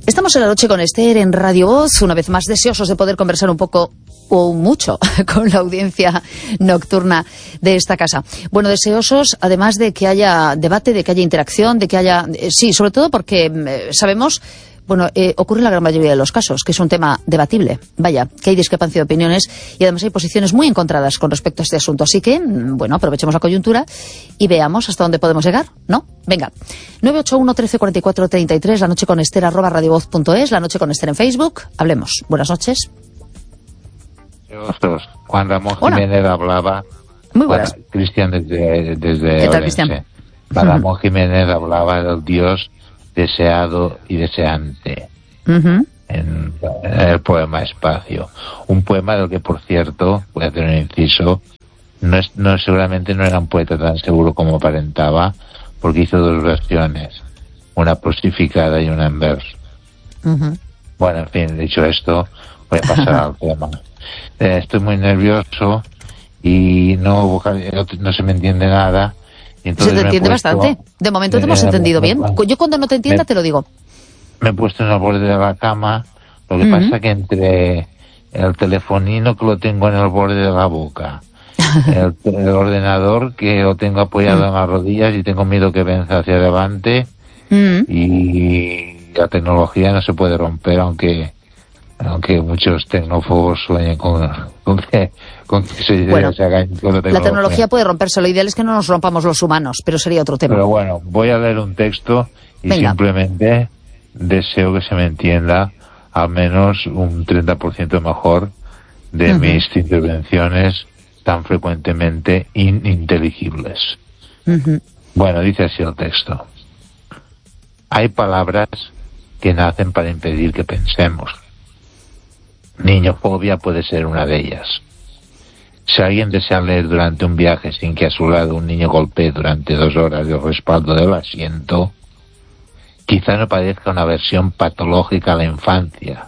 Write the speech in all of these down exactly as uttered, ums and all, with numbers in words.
Estamos en la noche con Esther en Radio Voz, una vez más deseosos de poder conversar un poco o mucho con la audiencia nocturna de esta casa. Bueno, deseosos además de que haya debate, de que haya interacción, de que haya... Eh, sí, sobre todo porque eh, sabemos... Bueno, eh, ocurre en la gran mayoría de los casos, que es un tema debatible. Vaya, que hay discrepancia de opiniones y además hay posiciones muy encontradas con respecto a este asunto. Así que, bueno, aprovechemos la coyuntura y veamos hasta dónde podemos llegar, ¿no? Venga, nueve ocho uno, trece, cuarenta y cuatro, treinta y tres, la noche con Esther, arroba radiovoz punto es, la noche con Esther en Facebook. Hablemos. Buenas noches. Juan Ramón Jiménez hablaba... Muy buenas. Bueno, Cristian desde, desde ¿Qué tal, Cristian? Juan Ramón Jiménez hablaba del Dios deseado y deseante Uh-huh. en, en el poema Espacio, un poema del que, por cierto, voy a hacer un inciso, no es, no seguramente no era un poeta tan seguro como aparentaba, porque hizo dos versiones, una prosificada y una en verso. Uh-huh. Bueno, en fin, dicho esto, voy a pasar al tema. Eh, estoy muy nervioso y no vocal- no se me entiende nada. Se te entiende bastante. De momento te hemos entendido bien. Yo cuando no te entienda te lo digo. Me he puesto en el borde de la cama. Lo que Uh-huh. pasa que entre el telefonino que lo tengo en el borde de la boca, el, el ordenador que lo tengo apoyado en las rodillas y tengo miedo que venza hacia adelante, Uh-huh. y la tecnología no se puede romper, aunque aunque muchos tecnófobos sueñen con, con que con que se, Bueno, se haga con la tecnología. La tecnología puede romperse. Lo ideal es que no nos rompamos los humanos, pero sería otro tema. Pero bueno, voy a leer un texto y Venga. simplemente deseo que se me entienda al menos un treinta por ciento mejor de Uh-huh. mis intervenciones tan frecuentemente ininteligibles. Uh-huh. Bueno, dice así el texto. Hay palabras que nacen para impedir que pensemos. Niñofobia puede ser una de ellas. Si alguien desea leer durante un viaje sin que a su lado un niño golpee durante dos horas el respaldo del asiento, quizá no parezca una versión patológica a la infancia.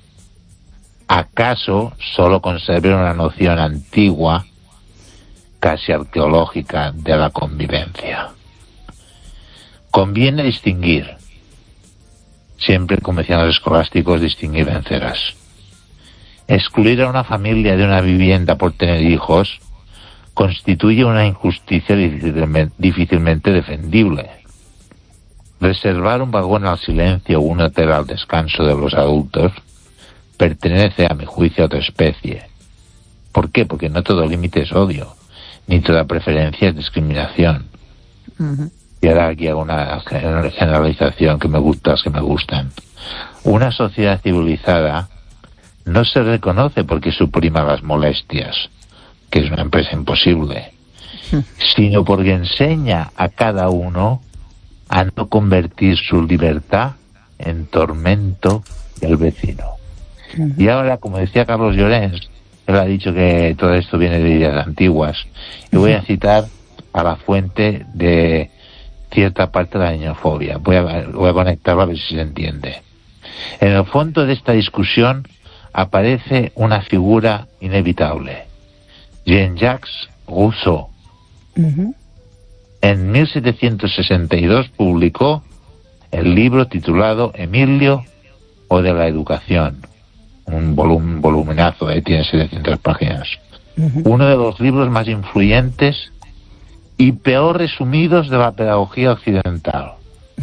¿Acaso solo conserve una noción antigua, casi arqueológica, de la convivencia? Conviene distinguir, siempre como decían los escolásticos, distinguir vencerás. Excluir a una familia de una vivienda por tener hijos constituye una injusticia difícilmente, difícilmente defendible. Reservar un vagón al silencio o un hotel al descanso de los adultos pertenece, a mi juicio, a otra especie. ¿Por qué? Porque no todo límite es odio, ni toda preferencia es discriminación. Uh-huh. Y ahora aquí hago una generalización que me gusta, que me gustan. Una sociedad civilizada no se reconoce porque suprima las molestias, que es una empresa imposible, Uh-huh. sino porque enseña a cada uno a no convertir su libertad en tormento del vecino. Uh-huh. Y ahora, como decía Carlos Llorens, él ha dicho que todo esto viene de ideas antiguas, y voy a citar a la fuente de cierta parte de la niñofobia. Voy a, voy a conectarlo a ver si se entiende. En el fondo de esta discusión aparece una figura inevitable, Jean-Jacques Rousseau. Uh-huh. En mil setecientos sesenta y dos publicó el libro titulado Emilio o de la educación, un volum, volumenazo, eh, tiene setecientas páginas. Uh-huh. Uno de los libros más influyentes y peor resumidos de la pedagogía occidental.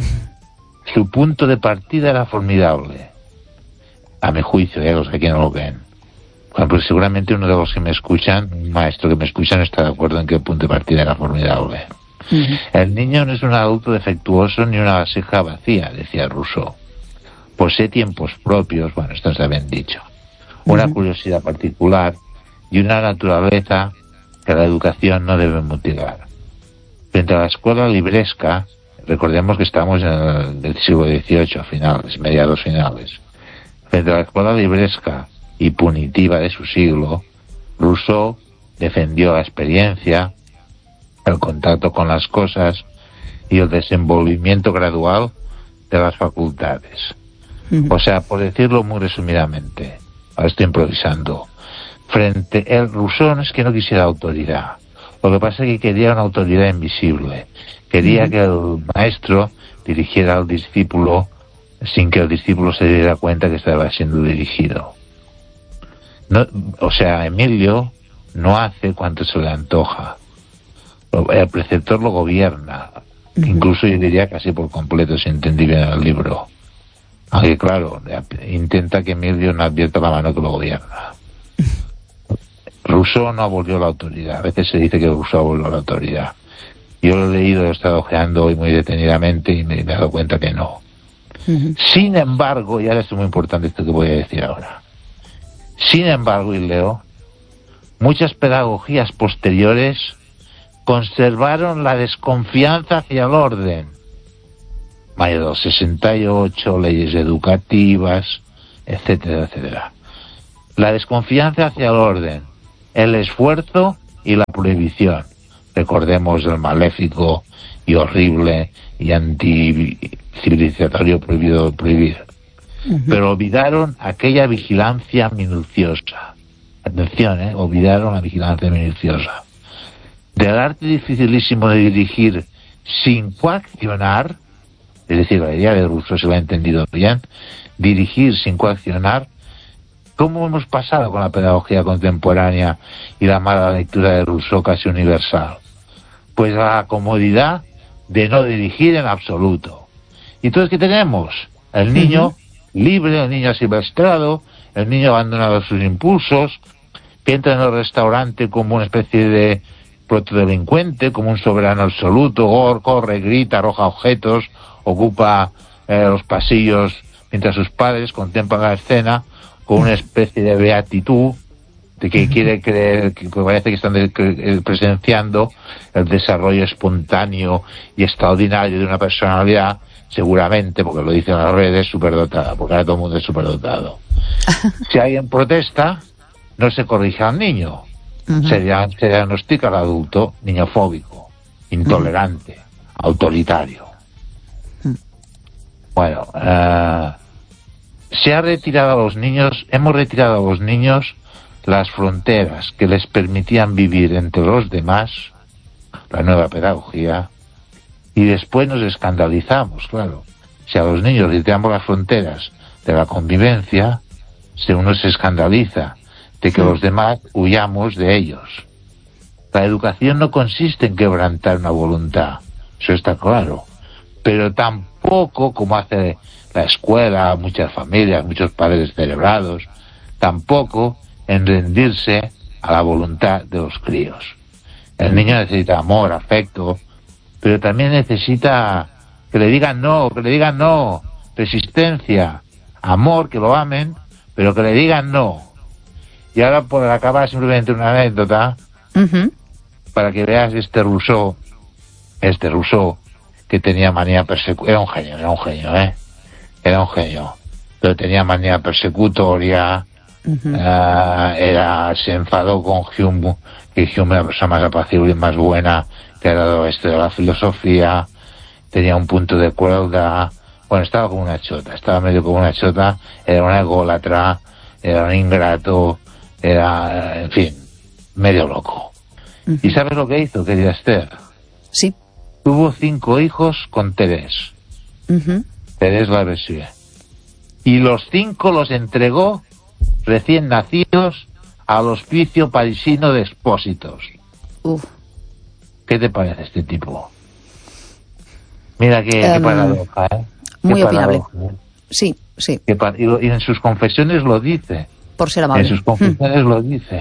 Su punto de partida era formidable, a mi juicio, ya los que aquí no lo ven. Bueno, pues seguramente uno de los que me escuchan, un maestro que me escucha, no está de acuerdo en que el punto de partida era formidable. Uh-huh. El niño no es un adulto defectuoso ni una vasija vacía, decía Rousseau. Posee tiempos propios, bueno, esto está bien dicho, una Uh-huh. curiosidad particular y una naturaleza que la educación no debe mutilar. Frente a la escuela libresca, recordemos que estamos en el del siglo dieciocho, finales, mediados finales. Frente a la escuela libresca y punitiva de su siglo, Rousseau defendió la experiencia, el contacto con las cosas y el desenvolvimiento gradual de las facultades. Uh-huh. O sea, por decirlo muy resumidamente, ahora estoy improvisando, frente el Rousseau no es que no quisiera autoridad, lo que pasa es que quería una autoridad invisible, quería uh-huh. que el maestro dirigiera al discípulo sin que el discípulo se diera cuenta que estaba siendo dirigido. No, o sea, Emilio no hace cuanto se le antoja. El preceptor lo gobierna, uh-huh. incluso yo diría casi por completo, si entendí bien el libro. Aunque claro, intenta que Emilio no advierta la mano que lo gobierna. Rousseau no abolió la autoridad. A veces se dice que Rousseau abolió la autoridad. Yo lo he leído, lo he estado ojeando hoy muy detenidamente y me he dado cuenta que no. Uh-huh. Sin embargo, y ahora es muy importante esto que voy a decir ahora. Sin embargo, y leo, muchas pedagogías posteriores conservaron la desconfianza hacia el orden. Mayo sesenta y ocho, leyes educativas, etcétera, etcétera. La desconfianza hacia el orden, el esfuerzo y la prohibición. Recordemos el maléfico y horrible y anticivilizatorio prohibido prohibir. Uh-huh. Pero olvidaron aquella vigilancia minuciosa. Atención, ¿eh? Olvidaron la vigilancia minuciosa. Del arte dificilísimo de dirigir sin coaccionar, es decir, la idea de Rousseau se la ha entendido bien, dirigir sin coaccionar. ¿Cómo hemos pasado con la pedagogía contemporánea y la mala lectura de Rousseau casi universal? Pues la comodidad de no dirigir en absoluto. ¿Y entonces qué tenemos? El niño uh-huh. libre, el niño asilvestrado, el niño abandonado a sus impulsos, que entra en el restaurante como una especie de protodelincuente, como un soberano absoluto, corre, grita, arroja objetos, ocupa eh, los pasillos mientras sus padres contemplan la escena con una especie de beatitud de que quiere creer, que parece que están de, que, presenciando el desarrollo espontáneo y extraordinario de una personalidad, seguramente, porque lo dicen las redes, superdotada, porque ahora todo el mundo es superdotado. Si alguien protesta, no se corrige al niño, uh-huh. se, se diagnostica al adulto niñofóbico, intolerante, uh-huh. autoritario. Uh-huh. Bueno, uh, se ha retirado a los niños, hemos retirado a los niños las fronteras que les permitían vivir entre los demás, la nueva pedagogía, y después nos escandalizamos, claro. Si a los niños retiramos las fronteras de la convivencia, si uno se escandaliza de que sí. los demás huyamos de ellos. La educación no consiste en quebrantar una voluntad, eso está claro, pero tampoco, como hace la escuela, muchas familias, muchos padres celebrados, tampoco en rendirse a la voluntad de los críos. El niño necesita amor, afecto, pero también necesita que le digan no, que le digan no, resistencia, amor, que lo amen, pero que le digan no. Y ahora por acabar simplemente una anécdota, uh-huh. para que veas este Rousseau, este Rousseau, que tenía manía persecutoria, era un genio, era un genio, ¿eh? Era un genio, pero tenía manía persecutoria, uh-huh. uh, era, se enfadó con Hume, que Hume era la persona más apacible y más buena que era dado este de la filosofía, tenía un punto de crueldad, bueno, estaba como una chota, estaba medio como una chota, era una ególatra, era un ingrato, era, en fin, medio loco. Uh-huh. ¿Y sabes lo que hizo, querida Esther? Sí. Tuvo cinco hijos con Thérèse. Uh-huh. Thérèse Lavoisier. Y los cinco los entregó recién nacidos al hospicio parisino de expósitos. Uf. ¿Qué te parece este tipo? Mira qué, um, qué paradoja, ¿eh? Qué muy opinable. Paradoja, ¿eh? Sí, sí. Qué par- y, lo, y en sus confesiones lo dice. Por ser amable. En sus confesiones mm. lo dice.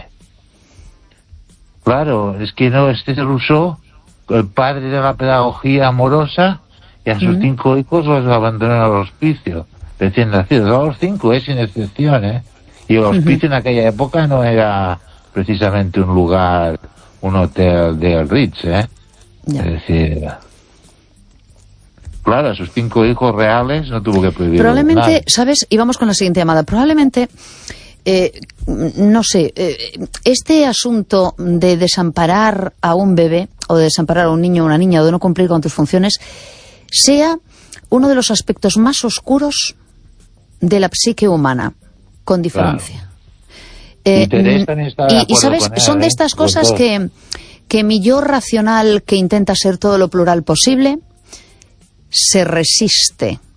Claro, es que no, este es Rousseau, el padre de la pedagogía amorosa, y a sus mm. cinco hijos los abandonó al hospicio, recién nacidos. A los cinco es sin excepción, ¿eh? Y el hospicio uh-huh. en aquella época no era precisamente un lugar, un hotel de Ritz, ¿eh? Yeah. Es decir, claro, a sus cinco hijos reales no tuvo que prohibir. Probablemente, nada. ¿sabes? Y vamos con la siguiente llamada. Probablemente, eh, no sé, eh, este asunto de desamparar a un bebé o de desamparar a un niño o una niña o de no cumplir con tus funciones sea uno de los aspectos más oscuros de la psique humana. Con diferencia. Claro. Eh, y, y sabes, él, son de estas ¿eh? cosas que, que mi yo racional, que intenta ser todo lo plural posible, se resiste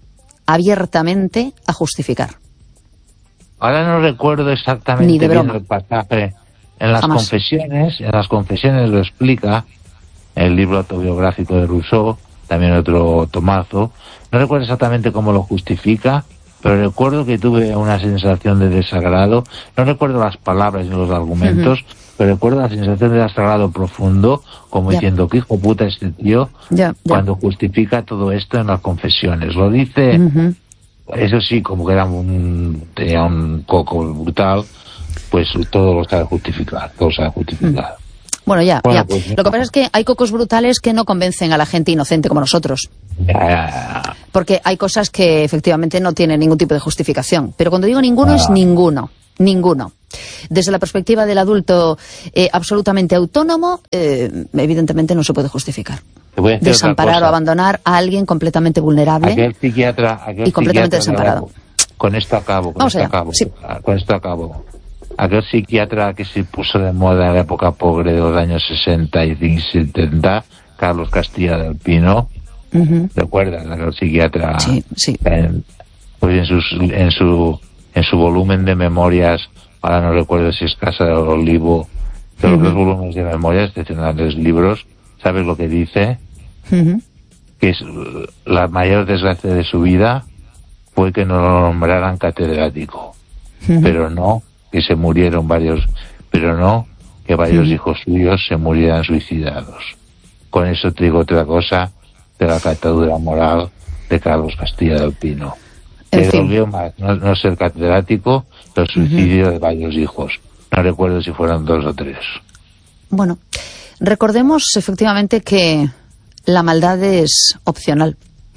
abiertamente a justificar. Ahora no recuerdo exactamente Ni de broma. bien el pasaje. En las Jamás. confesiones, en las confesiones lo explica el libro autobiográfico de Rousseau, también otro tomazo. No recuerdo exactamente cómo lo justifica, pero recuerdo que tuve una sensación de desagrado. No recuerdo las palabras ni los argumentos, uh-huh. pero recuerdo la sensación de desagrado profundo, como yeah. diciendo, qué hijo puta este tío, yeah, yeah. cuando justifica todo esto en las confesiones. Lo dice, uh-huh. eso sí, como que era un, tenía un coco brutal, pues todo lo sabe justificar, todo lo sabe justificar. Uh-huh. Bueno, ya, bueno, ya. Pues, lo que pasa es que hay cocos brutales que no convencen a la gente inocente como nosotros. Ya, ya, ya. Porque hay cosas que efectivamente no tienen ningún tipo de justificación. Pero cuando digo ninguno, ah. es ninguno. Ninguno. Desde la perspectiva del adulto eh, absolutamente autónomo, eh, evidentemente no se puede justificar. Desamparar o abandonar a alguien completamente vulnerable aquel psiquiatra, aquel y completamente desamparado. Con esto acabo, con Vamos esto allá. acabo. Sí. Con esto acabo. Aquel psiquiatra que se puso de moda en la época pobre de los años sesenta y setenta, Carlos Castilla del Pino, uh-huh. ¿recuerdas? Aquel psiquiatra. Sí, sí. En, pues en, sus, en, su, en su volumen de memorias, ahora no recuerdo si es Casa del Olivo, de los uh-huh. dos volúmenes de memorias, de tres libros, ¿sabes lo que dice? Uh-huh. Que es la mayor desgracia de su vida fue que no lo nombraran catedrático, uh-huh. pero no que se murieron varios, pero no que varios uh-huh. hijos suyos se murieran suicidados. Con eso te digo otra cosa de la catadura moral de Carlos Castilla del Pino. En Pero fin. más, no, no ser catedrático, el suicidio uh-huh. de varios hijos. No recuerdo si fueron dos o tres. Bueno, recordemos efectivamente que la maldad es opcional.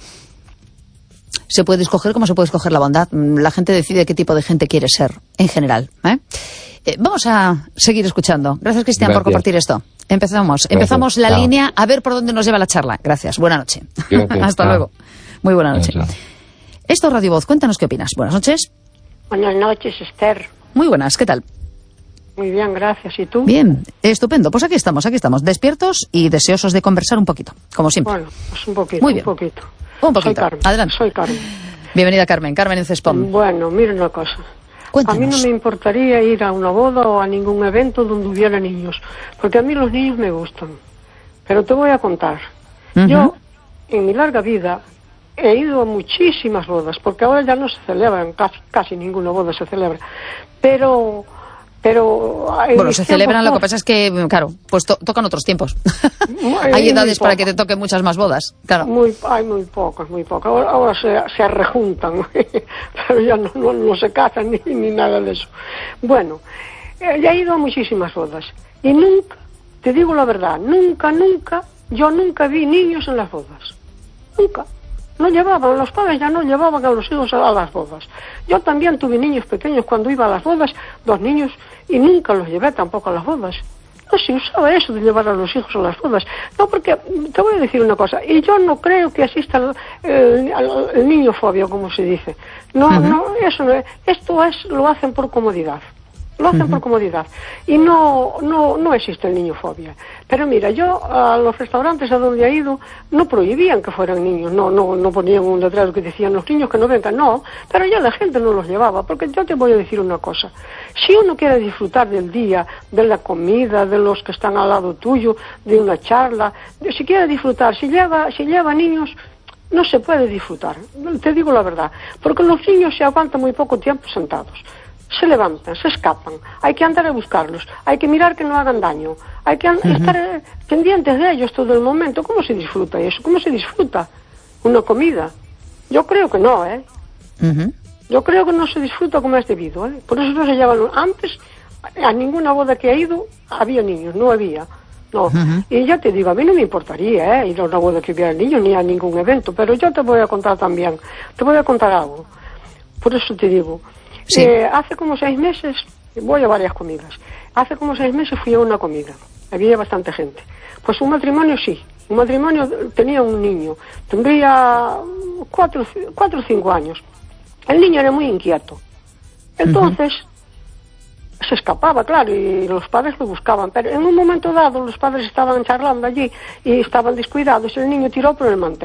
Se puede escoger como se puede escoger la bondad. La gente decide qué tipo de gente quiere ser, en general. ¿eh? Eh, vamos a seguir escuchando. Gracias, Cristian, Gracias. por compartir esto. Empezamos. Gracias. Empezamos la Chao. línea a ver por dónde nos lleva la charla. Gracias. Buena noche. Hasta Chao. luego. Muy buena noche. Chao. Esto es Radio Voz. Cuéntanos qué opinas. Buenas noches. Buenas noches, Esther. Muy buenas. ¿Qué tal? Muy bien, gracias. ¿Y tú? Bien, estupendo. Pues aquí estamos, aquí estamos. Despiertos y deseosos de conversar un poquito, como siempre. Bueno, pues un poquito, Muy bien. un poquito. Un poquito. Soy Carmen. Adelante. Soy Carmen. Bienvenida, Carmen. Carmen en Cespón. Bueno, mira una cosa. Cuéntanos. A mí no me importaría ir a una boda o a ningún evento donde hubiera niños, porque a mí los niños me gustan. Pero te voy a contar. Uh-huh. Yo, en mi larga vida, he ido a muchísimas bodas, porque ahora ya no se celebran, casi, casi ninguna boda se celebra. Pero... Pero bueno, se celebran, lo que pasa es que, claro, pues to tocan otros tiempos. Hay edades para que te toquen muchas más bodas, claro. Muy, hay muy pocas, muy pocas. Ahora, ahora se, se rejuntan, pero ya no, no, no se casan ni, ni nada de eso. Bueno, eh, ya he ido a muchísimas bodas. Y nunca, te digo la verdad, nunca, nunca, yo nunca vi niños en las bodas. Nunca. No llevaban, los padres ya no llevaban a los hijos a, a las bodas. Yo también tuve niños pequeños cuando iba a las bodas, dos niños, y nunca los llevé tampoco a las bodas. No se usaba eso de llevar a los hijos a las bodas. No, porque te voy a decir una cosa, y yo no creo que exista el, el, el, el niño fobio, como se dice. No, uh-huh. no, eso no es. Esto es, lo hacen por comodidad. Lo hacen uh-huh. por comodidad. Y no, no, no existe el niño fobia. Pero mira, yo a los restaurantes a donde he ido no prohibían que fueran niños, no, no, no ponían un letrero que decían los niños que no vengan, no, pero ya la gente no los llevaba, porque yo te voy a decir una cosa, si uno quiere disfrutar del día, de la comida, de los que están al lado tuyo, de una charla, de, si quiere disfrutar, si lleva, si lleva niños, no se puede disfrutar, te digo la verdad, porque los niños se aguantan muy poco tiempo sentados. Se levantan, se escapan, hay que andar a buscarlos, hay que mirar que no hagan daño, hay que uh-huh. estar eh, pendientes de ellos todo el momento. ¿Cómo se disfruta eso? ¿Cómo se disfruta una comida? Yo creo que no, ¿eh? Uh-huh. Yo creo que no se disfruta como es debido, ¿eh? Por eso no se llevan. Antes, a ninguna boda que he ido, había niños, no había. No. Uh-huh. Y ya te digo, a mí no me importaría, ¿eh? Ir a una boda que hubiera niños, ni a ningún evento, pero yo te voy a contar también, te voy a contar algo. Por eso te digo... Sí. Eh, hace como seis meses, voy a varias comidas, hace como seis meses fui a una comida, había bastante gente. Pues un matrimonio sí, un matrimonio tenía un niño, tendría cuatro, cuatro o cinco años. El niño era muy inquieto, entonces uh-huh. se escapaba, claro, y los padres lo buscaban, pero en un momento dado los padres estaban charlando allí y estaban descuidados, el niño tiró por el mantel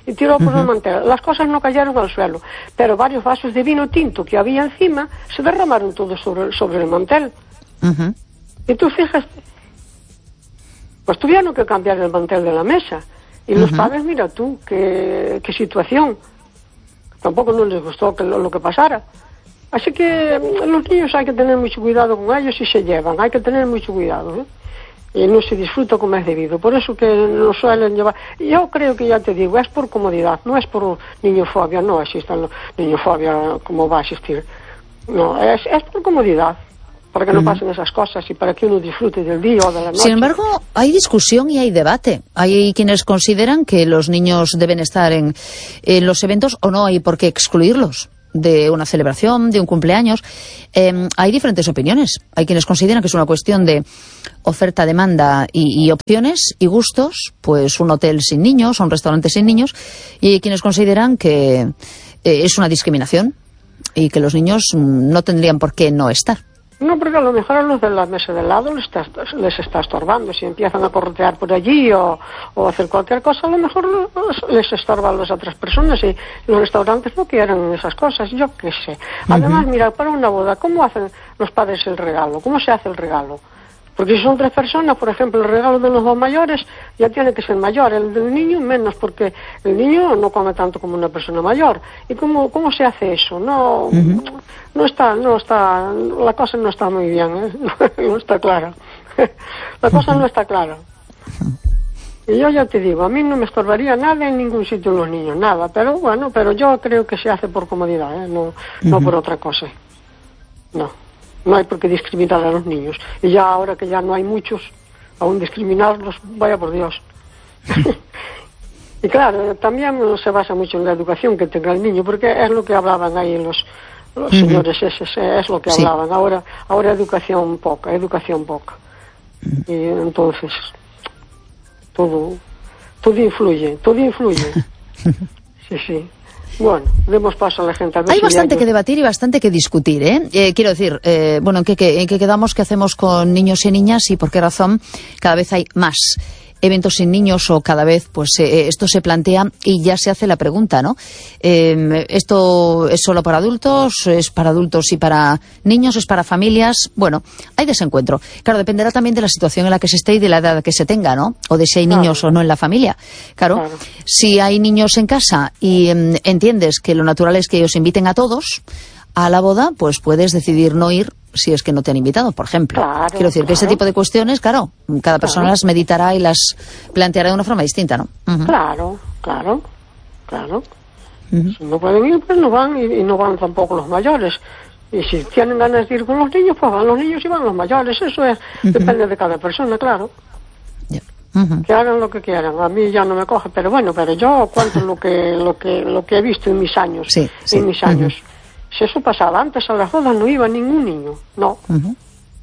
y tiró por Uh-huh. el mantel. Las cosas no cayeron al suelo, pero varios vasos de vino tinto que había encima se derramaron todos sobre, sobre el mantel. Uh-huh. Y tú fijas, pues tuvieron que cambiar el mantel de la mesa. Y los Uh-huh. padres, mira tú, qué, qué situación. Tampoco no les gustó que lo, lo que pasara. Así que los niños hay que tener mucho cuidado con ellos y se llevan, hay que tener mucho cuidado, ¿eh? Y no se disfruta como es debido. Por eso que lo suelen llevar. Yo creo que ya te digo, es por comodidad, no es por niñofobia, no existe niñofobia como va a existir. No, es, es por comodidad, para que no pasen esas cosas y para que uno disfrute del día o de la noche. Sin embargo, hay discusión y hay debate. Hay quienes consideran que los niños deben estar en, en los eventos o no hay por qué excluirlos de una celebración, de un cumpleaños. Eh, hay diferentes opiniones. Hay quienes consideran que es una cuestión de oferta, demanda y, y opciones y gustos, pues un hotel sin niños o un restaurante sin niños, y hay quienes consideran que eh, es una discriminación y que los niños no tendrían por qué no estar. No, porque a lo mejor a los de la mesa de lado les está, les está estorbando. Si empiezan a corretear por allí o, o hacer cualquier cosa, a lo mejor les estorba a las otras personas y los restaurantes no quieren esas cosas, yo qué sé. Además, uh-huh. mira, para una boda, ¿cómo hacen los padres el regalo? ¿Cómo se hace el regalo? Porque si son tres personas, por ejemplo, el regalo de los dos mayores ya tiene que ser mayor, el del niño menos, porque el niño no come tanto como una persona mayor. ¿Y cómo, cómo se hace eso? No, uh-huh. no está, no está, la cosa no está muy bien, ¿eh? No está clara. La cosa no está clara. Y yo ya te digo, a mí no me estorbaría nada en ningún sitio los niños, nada, pero bueno, pero yo creo que se hace por comodidad, ¿eh? No, uh-huh. no por otra cosa. No. No hay por qué discriminar a los niños. Y ya ahora que ya no hay muchos, aún discriminarlos, vaya por Dios. Y claro, también se basa mucho en la educación que tenga el niño, porque es lo que hablaban ahí los, los uh-huh. señores esos, es lo que sí. hablaban. Ahora, ahora educación poca, educación poca. Uh-huh. Y entonces, todo, todo influye, todo influye. Sí, sí. Bueno, demos paso a la gente. A ver hay si bastante hay... que debatir y bastante que discutir, ¿eh? eh quiero decir, eh, bueno, ¿en qué, qué, ¿en qué quedamos? ¿Qué hacemos con niños y niñas? ¿Y por qué razón cada vez hay más eventos sin niños o cada vez pues eh, esto se plantea y ya se hace la pregunta, ¿no? Eh, ¿Esto es solo para adultos? ¿Es para adultos y para niños? ¿Es para familias? Bueno, hay desencuentro. Claro, dependerá también de la situación en la que se esté y de la edad que se tenga, ¿no? O de si hay niños claro. o no en la familia. Claro, claro. Si hay niños en casa y eh, entiendes que lo natural es que ellos inviten a todos a la boda, pues puedes decidir no ir si es que no te han invitado, por ejemplo. Claro, Quiero decir claro. que ese tipo de cuestiones, claro, cada persona claro. las meditará y las planteará de una forma distinta, ¿no? Uh-huh. Claro, claro, claro. Uh-huh. Si no pueden ir, pues no van, y, y no van tampoco los mayores. Y si tienen ganas de ir con los niños, pues van los niños y van los mayores. Eso es, uh-huh. depende de cada persona, claro. Yeah. Uh-huh. Que hagan lo que quieran. A mí ya no me coge, pero bueno, pero yo cuento lo que lo que lo que he visto en mis años, sí, sí. en mis años. Uh-huh. Si eso pasaba antes, a las bodas no iba ningún niño, no. Uh-huh.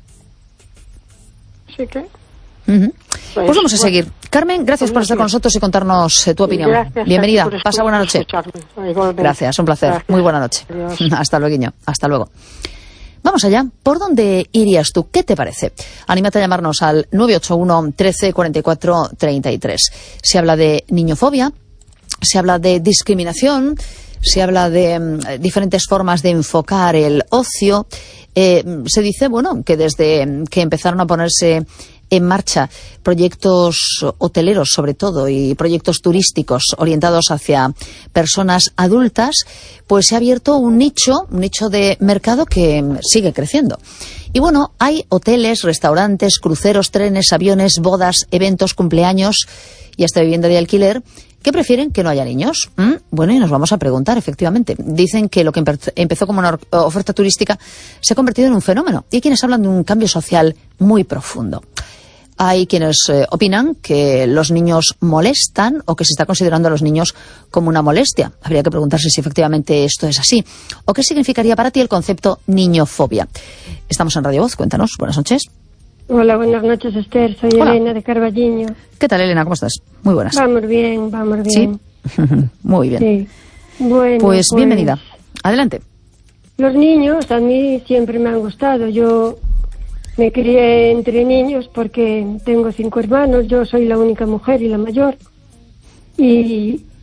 Así que... Uh-huh. Pues, pues vamos a seguir. Carmen, gracias por estar con nosotros y contarnos eh, tu opinión. Gracias, bienvenida, pasa buena noche. Gracias, un placer. Gracias. Muy buena noche. Adiós. Hasta luego, hasta luego. Vamos allá. ¿Por dónde irías tú? ¿Qué te parece? Anímate a llamarnos al nueve ocho uno, trece, cuarenta y cuatro, treinta y tres. Se habla de niñofobia, se habla de discriminación, se habla de um, diferentes formas de enfocar el ocio. Eh, se dice, bueno, que desde que empezaron a ponerse en marcha proyectos hoteleros, sobre todo, y proyectos turísticos orientados hacia personas adultas, pues se ha abierto un nicho, un nicho de mercado que sigue creciendo. Y bueno, hay hoteles, restaurantes, cruceros, trenes, aviones, bodas, eventos, cumpleaños y hasta vivienda de alquiler que prefieren que no haya niños. ¿Mm? Bueno, y nos vamos a preguntar, efectivamente. Dicen que lo que empezó como una oferta turística se ha convertido en un fenómeno. Y hay quienes hablan de un cambio social muy profundo. Hay quienes eh, opinan que los niños molestan o que se está considerando a los niños como una molestia. Habría que preguntarse si efectivamente esto es así. ¿O qué significaría para ti el concepto niñofobia? Estamos en Radio Voz, cuéntanos. Buenas noches. Hola, buenas noches, Esther. Soy Hola. Elena de Carballiño. ¿Qué tal, Elena? ¿Cómo estás? Muy buenas. Vamos bien, vamos bien. ¿Sí? Muy bien. Sí. Bueno, pues, pues bienvenida. Adelante. Los niños a mí siempre me han gustado. Yo me crié entre niños porque tengo cinco hermanos. Yo soy la única mujer y la mayor. Y,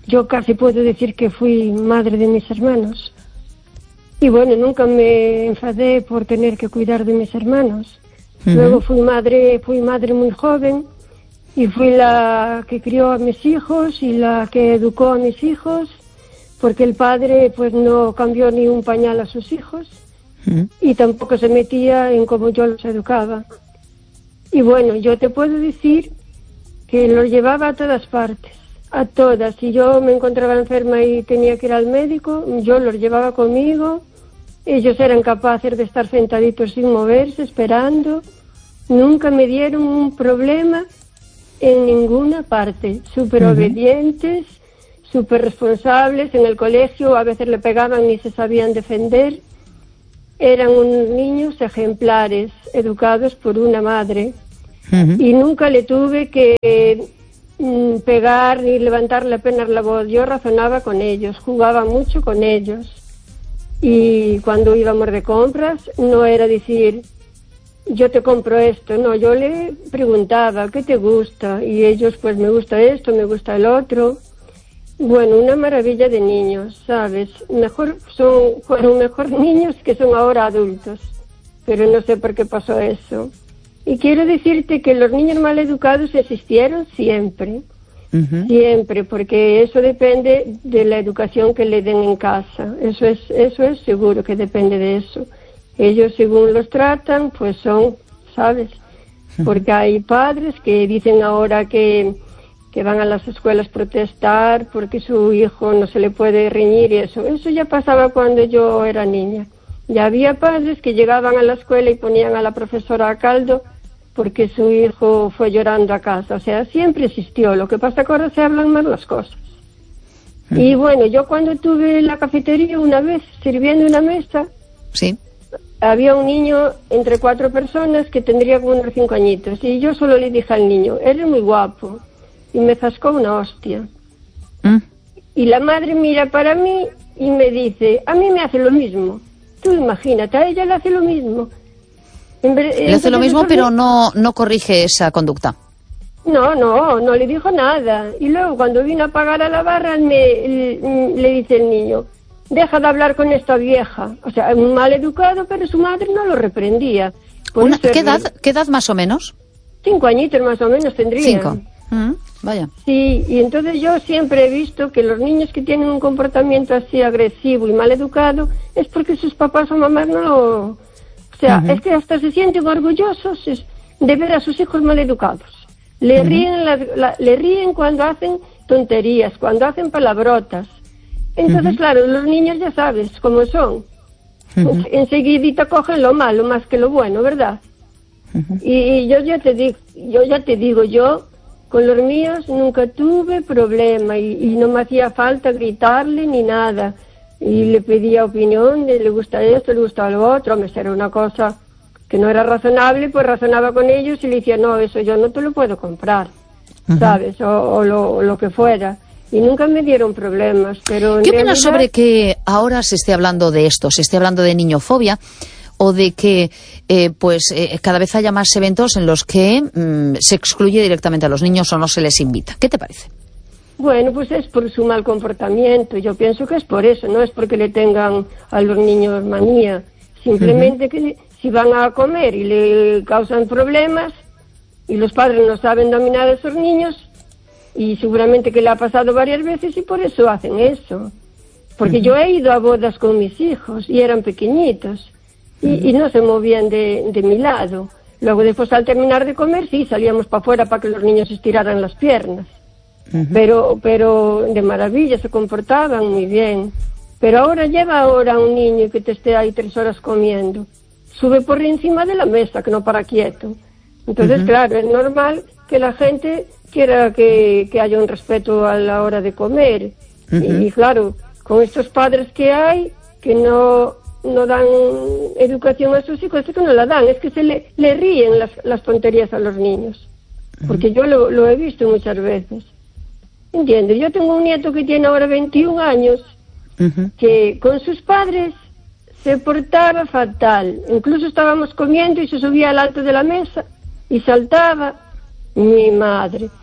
yo casi puedo decir que fui madre de mis hermanos. Y bueno, nunca me enfadé por tener que cuidar de mis hermanos. Uh-huh. Luego fui madre, fui madre muy joven y fui la que crió a mis hijos y la que educó a mis hijos, porque el padre pues no cambió ni un pañal a sus hijos uh-huh. y tampoco se metía en cómo yo los educaba. Y bueno, yo te puedo decir que los llevaba a todas partes, a todas. Si yo me encontraba enferma y tenía que ir al médico, yo los llevaba conmigo. Ellos eran capaces de estar sentaditos sin moverse, esperando. Nunca me dieron un problema en ninguna parte. Súper uh-huh. obedientes, súper responsables. En el colegio a veces le pegaban y se sabían defender. Eran unos niños ejemplares, educados por una madre. Uh-huh. Y nunca le tuve que mm, pegar ni levantarle apenas la voz. Yo razonaba con ellos, jugaba mucho con ellos. Y cuando íbamos de compras, no era decir, yo te compro esto, no, yo le preguntaba, ¿qué te gusta? Y ellos, pues, me gusta esto, me gusta el otro. Bueno, una maravilla de niños, ¿sabes? Mejor son, fueron mejor niños que son ahora adultos, pero no sé por qué pasó eso. Y quiero decirte que los niños mal educados existieron siempre. Uh-huh. Siempre, porque eso depende de la educación que le den en casa. Eso es, eso es seguro que depende de eso. Ellos, según los tratan, pues son, ¿sabes? Porque hay padres que dicen ahora que, que van a las escuelas a protestar porque su hijo no se le puede reñir y eso. Eso ya pasaba cuando yo era niña. Ya había padres que llegaban a la escuela y ponían a la profesora a caldo porque su hijo fue llorando a casa. O sea, siempre existió. Lo que pasa es que ahora se hablan más las cosas. Mm. Y bueno, yo cuando tuve la cafetería una vez, sirviendo una mesa, sí, había un niño entre cuatro personas que tendría como unos cinco añitos. Y yo solo le dije al niño, eres muy guapo. Y me zascó una hostia. Mm. Y la madre mira para mí y me dice, a mí me hace lo mismo. Tú imagínate, a ella le hace lo mismo. Le hace lo mismo, pero no, no corrige esa conducta. No, no, no le dijo nada. Y luego cuando vino a pagar a la barra me, le, le dice el niño, deja de hablar con esta vieja. O sea, un mal educado, pero su madre no lo reprendía. Una, ¿qué, edad, ¿Qué edad más o menos? Cinco añitos más o menos tendría. Cinco. Mm, vaya. Sí, y entonces yo siempre he visto que los niños que tienen un comportamiento así agresivo y mal educado es porque sus papás o mamás no lo... O sea, uh-huh. es que hasta se sienten orgullosos de ver a sus hijos mal educados. Le, uh-huh. ríen la, la, le ríen cuando hacen tonterías, cuando hacen palabrotas. Entonces, uh-huh. claro, los niños ya sabes cómo son. Uh-huh. Enseguidita cogen lo malo más que lo bueno, ¿verdad? Uh-huh. Y, y yo ya te digo, yo ya te digo, yo con los míos nunca tuve problema y, y no me hacía falta gritarle ni nada. Y le pedía opinión, de, le gusta esto, le gusta lo otro, me era una cosa que no era razonable, pues razonaba con ellos y le decía, no, eso yo no te lo puedo comprar, uh-huh. ¿sabes? O, o, lo, o lo que fuera. Y nunca me dieron problemas, pero... ¿Qué opinas sobre que ahora se esté hablando de esto, se esté hablando de niñofobia, o de que eh, pues eh, cada vez haya más eventos en los que mm, se excluye directamente a los niños o no se les invita? ¿Qué te parece? Bueno, pues es por su mal comportamiento. Yo pienso que es por eso, no es porque le tengan a los niños manía. Simplemente uh-huh. que si van a comer y le causan problemas y los padres no saben dominar a esos niños, y seguramente que le ha pasado varias veces y por eso hacen eso. Porque uh-huh. yo he ido a bodas con mis hijos y eran pequeñitos y, uh-huh. y no se movían de, de mi lado. Luego después al terminar de comer sí salíamos para afuera para que los niños estiraran las piernas. Uh-huh. Pero, pero de maravilla, se comportaban muy bien. Pero ahora lleva ahora un niño que te esté ahí tres horas comiendo. Sube por encima de la mesa, que no para quieto. Entonces, uh-huh. claro, es normal que la gente quiera que, que haya un respeto a la hora de comer. Uh-huh. Y, y claro, con estos padres que hay, que no, no dan educación a sus hijos, es que no la dan, es que se le, le ríen las, las tonterías a los niños. Porque uh-huh. yo lo, lo he visto muchas veces. ¿Entiendes? Yo tengo un nieto que tiene ahora veintiún años, uh-huh. que con sus padres se portaba fatal. Incluso estábamos comiendo y se subía al alto de la mesa y saltaba. Mi madre.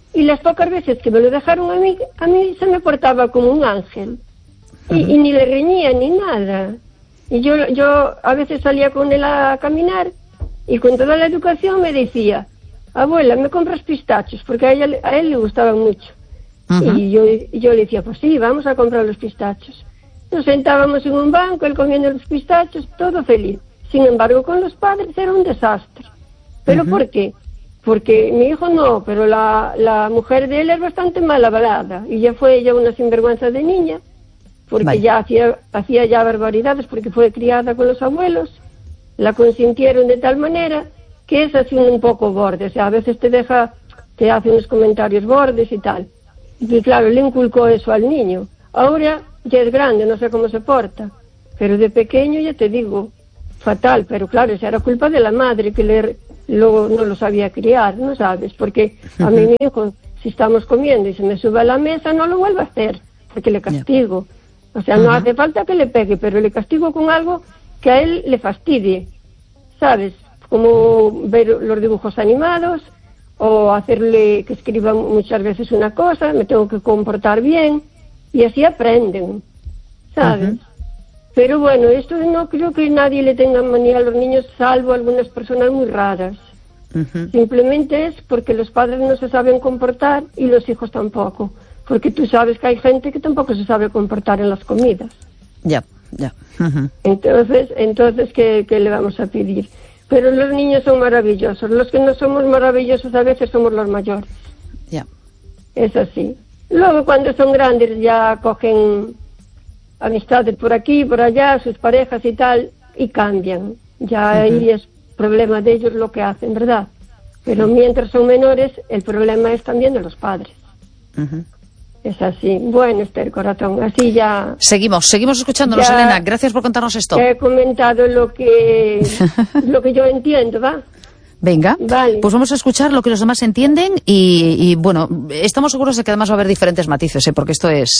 y las pocas veces que me lo dejaron a mí, a mí se me portaba como un ángel. Y, uh-huh. y ni le reñía ni nada. Y yo, yo a veces salía con él a caminar y con toda la educación me decía, abuela, ¿me compras pistachos? Porque a, ella, a él le gustaban mucho. Uh-huh. Y yo, yo le decía, pues sí, vamos a comprar los pistachos. Nos sentábamos en un banco, él comiendo los pistachos, todo feliz. Sin embargo, con los padres era un desastre. ¿Pero uh-huh. por qué? Porque mi hijo no, pero la, la mujer de él es bastante mal hablada. Y ya fue ella una sinvergüenza de niña, porque vale. ya hacía, hacía ya barbaridades, porque fue criada con los abuelos, la consintieron de tal manera que es así un poco borde, o sea, a veces te deja, te hace unos comentarios bordes y tal. Y claro, le inculcó eso al niño. Ahora ya es grande, no sé cómo se porta, pero de pequeño ya te digo, fatal, pero claro, esa era culpa de la madre que le, luego no lo sabía criar, ¿no sabes? Porque a mí mi hijo, si estamos comiendo y se me sube a la mesa, no lo vuelvo a hacer, porque le castigo. O sea, no uh-huh. hace falta que le pegue, pero le castigo con algo que a él le fastidie, ¿sabes? Como ver los dibujos animados, o hacerle que escriba muchas veces una cosa, me tengo que comportar bien, y así aprenden, ¿sabes? Uh-huh. Pero bueno, esto no creo que nadie le tenga manía a los niños, salvo algunas personas muy raras. Uh-huh. Simplemente es porque los padres no se saben comportar y los hijos tampoco. Porque tú sabes que hay gente que tampoco se sabe comportar en las comidas. Ya, ya. Uh-huh. Entonces, entonces ¿qué, ¿qué le vamos a pedir? Pero los niños son maravillosos. Los que no somos maravillosos a veces somos los mayores. Ya. Es así. Luego cuando son grandes ya cogen amistades por aquí, por allá, sus parejas y tal, y cambian. Ya uh-huh. ahí es problema de ellos lo que hacen, ¿verdad? Pero mientras son menores, el problema es también de los padres. Uh-huh. Es así. Bueno, Esther, corazón, así ya... Seguimos, seguimos escuchándonos, Elena. Gracias por contarnos esto. He comentado lo que, lo que yo entiendo, ¿va? Venga, vale. Pues vamos a escuchar lo que los demás entienden y, y bueno, estamos seguros de que además va a haber diferentes matices, ¿eh? Porque esto es...